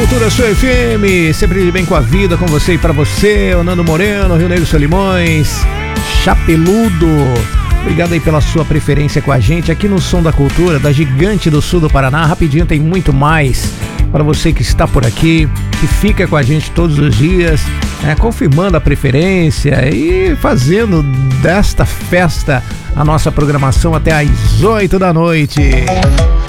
Cultura Sua FM, sempre de bem com a vida, com você e pra você, o Nando Moreno, Rio Negro Solimões, Chapeludo. Obrigado aí pela sua preferência com a gente aqui no Som da Cultura, da Gigante do Sul do Paraná. Rapidinho tem muito mais para você que está por aqui, que fica com a gente todos os dias, confirmando a preferência e fazendo desta festa a nossa programação até às 8 da noite.